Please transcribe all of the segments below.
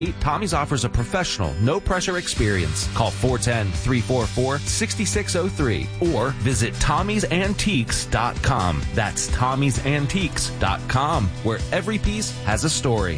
Tommy's offers a professional, no-pressure experience. Call 410-344-6603 or visit Tommy'sAntiques.com. That's Tommy'sAntiques.com, where every piece has a story.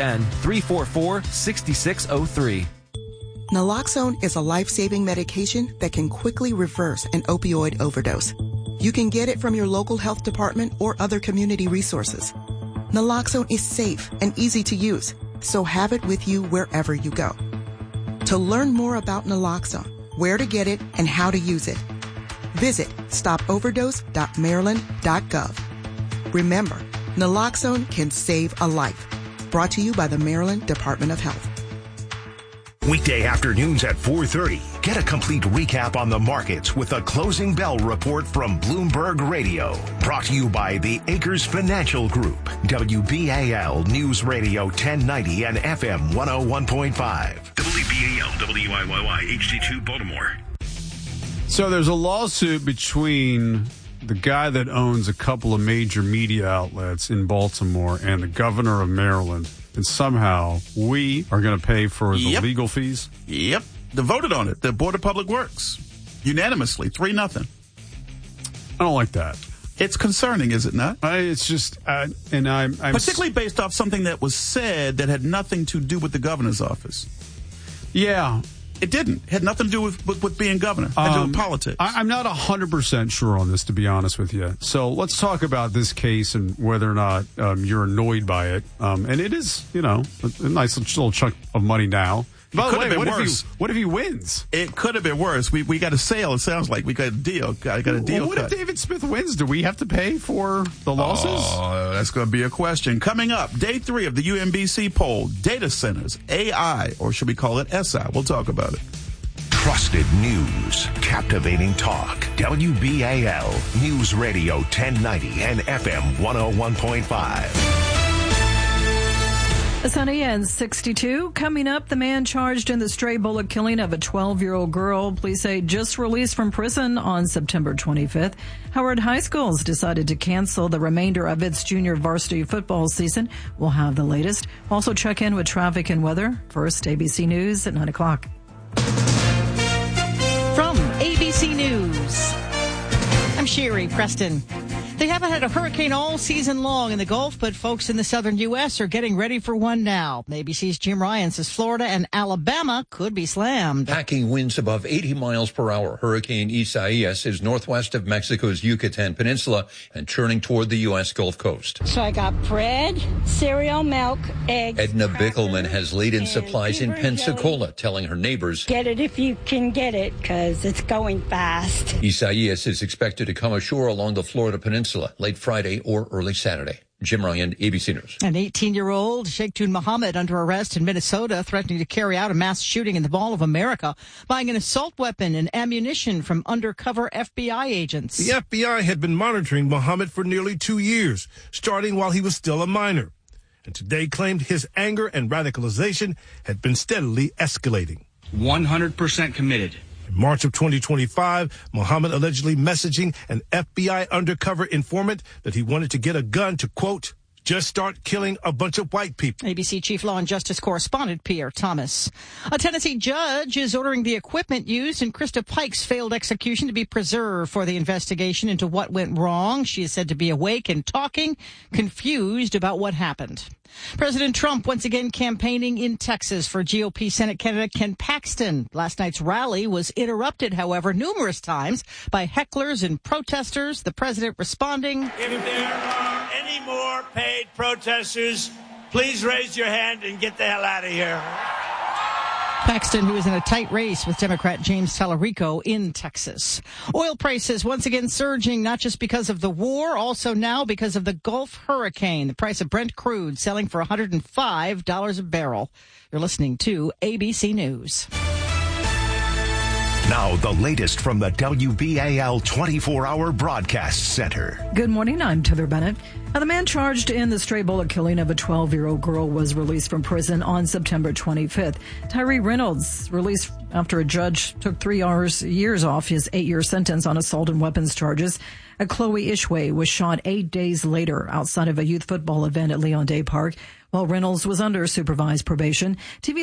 410-344-6603. Naloxone is a life-saving medication that can quickly reverse an opioid overdose. You can get it from your local health department or other community resources. Naloxone is safe and easy to use, so have it with you wherever you go. To learn more about naloxone, where to get it, and how to use it, visit stopoverdose.maryland.gov. Remember, naloxone can save a life. Brought to you by the Maryland Department of Health. Weekday afternoons at 4:30. Get a complete recap on the markets with the Closing Bell Report from Bloomberg Radio. Brought to you by the Acres Financial Group. WBAL News Radio 1090 and FM 101.5. WBAL WIYY HD2 Baltimore. So there's a lawsuit between the guy that owns a couple of major media outlets in Baltimore and the governor of Maryland. And somehow we are going to pay for the legal fees? Yep. They voted on it. The Board of Public Works. Unanimously. 3-0. I don't like that. It's concerning, is it not? It's just, and I'm particularly based off something that was said that had nothing to do with the governor's office. Yeah. It didn't. It had nothing to do with being governor. It had to do with politics. I'm not 100% sure on this, to be honest with you. So let's talk about this case and whether or not you're annoyed by it. And it is, a nice little chunk of money now. By the way, what if he wins? It could have been worse. We got a sale. It sounds like we got a deal. Got a deal. Well, what if David Smith wins? Do we have to pay for the losses? Oh, that's going to be a question. Coming up, day 3 of the UMBC poll, data centers, AI, or should we call it SI? We'll talk about it. Trusted news, captivating talk. WBAL News Radio 1090 and FM 101.5. Sunny and 62. Coming up, the man charged in the stray bullet killing of a 12-year-old girl, police say just released from prison on September 25th. Howard High School's decided to cancel the remainder of its junior varsity football season. We'll have the latest. Also check in with traffic and weather. First, ABC News at 9 o'clock. From ABC News, I'm Sherry Preston. They haven't had a hurricane all season long in the Gulf, but folks in the southern U.S. are getting ready for one now. ABC's Jim Ryan says Florida and Alabama could be slammed. Packing winds above 80 miles per hour. Hurricane Isaias is northwest of Mexico's Yucatan Peninsula and churning toward the U.S. Gulf Coast. So I got bread, cereal, milk, eggs. Edna Bickelman has laid-in supplies in Pensacola, telling her neighbors, get it if you can get it, because it's going fast. Isaias is expected to come ashore along the Florida Peninsula late Friday or early Saturday. Jim Ryan, ABC News. An 18-year-old Sheikhtun Mohammed under arrest in Minnesota, threatening to carry out a mass shooting in the Mall of America, buying an assault weapon and ammunition from undercover FBI agents. The FBI had been monitoring Mohammed for nearly 2 years, starting while he was still a minor, and today claimed his anger and radicalization had been steadily escalating. 100% committed. In March of 2025, Mohammed allegedly messaging an FBI undercover informant that he wanted to get a gun to, quote, just start killing a bunch of white people. ABC Chief Law and Justice Correspondent Pierre Thomas. A Tennessee judge is ordering the equipment used in Krista Pike's failed execution to be preserved for the investigation into what went wrong. She is said to be awake and talking, confused about what happened. President Trump once again campaigning in Texas for GOP Senate candidate Ken Paxton. Last night's rally was interrupted, however, numerous times by hecklers and protesters. The president responding, if there are any more paid protesters, please raise your hand and get the hell out of here. Paxton, who is in a tight race with Democrat James Tallarico in Texas. Oil prices once again surging, not just because of the war, also now because of the Gulf hurricane. The price of Brent crude selling for $105 a barrel. You're listening to ABC News. Now, the latest from the WBAL 24-hour broadcast center. Good morning. I'm Heather Bennett. The man charged in the stray bullet killing of a 12-year-old girl was released from prison on September 25th. Tyree Reynolds released after a judge took 3 years off his 8-year sentence on assault and weapons charges. Chloe Ishway was shot 8 days later outside of a youth football event at Leon Day Park. While Reynolds was under supervised probation, TV